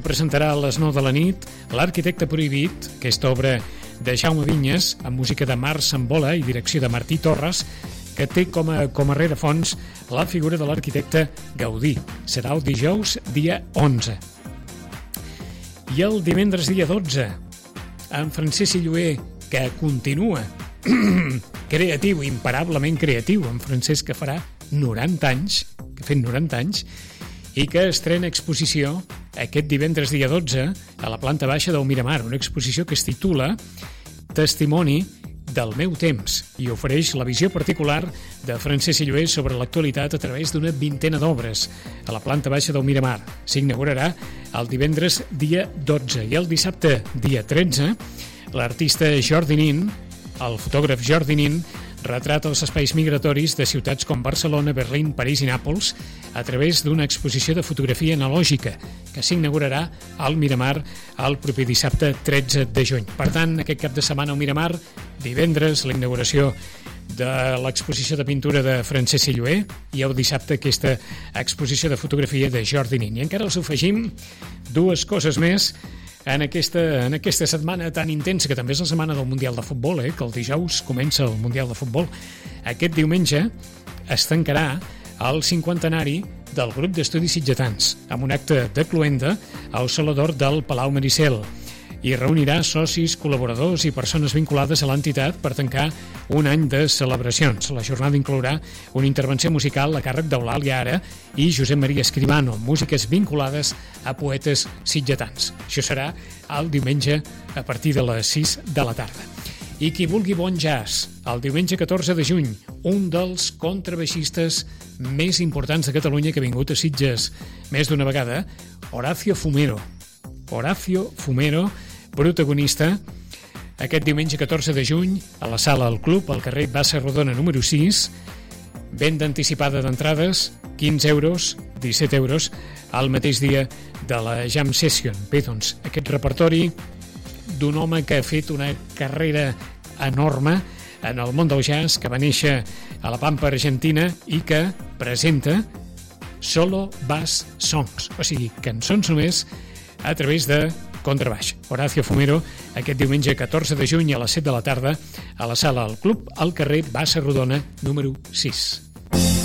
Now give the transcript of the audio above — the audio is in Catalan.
presentarà a les 9 de la nit L'arquitecte prohibit, aquesta obra de Jaume Vinyes, amb música de Marc Sambola i direcció de Martí Torres, que té com a rerefons la figura de l'arquitecte Gaudí. Serà el dijous, dia 11. I el divendres, dia 12, en Francesc Silluer, que continua creatiu, imparablement creatiu, en Francesc, que farà 90 anys, que ha fet 90 anys, i que estrena exposició aquest divendres dia 12 a la planta baixa del Miramar, una exposició que es titula Testimoni del meu temps i ofereix la visió particular de Francesc Silluer sobre l'actualitat a través d'una vintena d'obres a la planta baixa del Miramar. S'inaugurarà el divendres dia 12 i el dissabte dia 13 l'artista Jordi Nin, el fotògraf Jordi Nin, retrata els espais migratoris de ciutats com Barcelona, Berlín, París i Nàpols a través d'una exposició de fotografia analògica que s'inaugurarà al Miramar el proper dissabte 13 de juny. Per tant, aquest cap de setmana al Miramar, divendres, la inauguració de l'exposició de pintura de Francesc Silluer i el dissabte aquesta exposició de fotografia de Jordi Nin. I encara els afegim dues coses més en aquesta setmana tan intensa, que també és la setmana del Mundial de Futbol, que el dijous comença el Mundial de Futbol. Aquest diumenge es tancarà el 50enari del grup d'estudis sitgetans, amb un acte de cloenda al Saló d'Or del Palau Maricel, i reunirà socis, col·laboradors i persones vinculades a l'entitat per tancar un any de celebracions. La jornada inclourà una intervenció musical a càrrec d'Eulàlia Ara i Josep Maria Escribano, músiques vinculades a poetes sitgetans. Això serà el diumenge a partir de les 6 de la tarda. I qui vulgui bon jazz, el diumenge 14 de juny, un dels contrabaixistes més importants de Catalunya que ha vingut a Sitges més d'una vegada, Horacio Fumero, protagonista, aquest diumenge 14 de juny a la sala del Club, al carrer Bassa Rodona número 6, venda anticipada d'entrades, 15 euros, 17 euros, al mateix dia de la Jam Session. Bé, doncs, aquest repertori d'un home que ha fet una carrera enorme en el món del jazz, que va néixer a la Pampa Argentina i que presenta solo bass songs, o sigui, cançons només a través de contrabaix. Horacio Fumero, aquest diumenge 14 de juny a les 7 de la tarda a la sala del Club, al carrer Bassa Rodona número 6.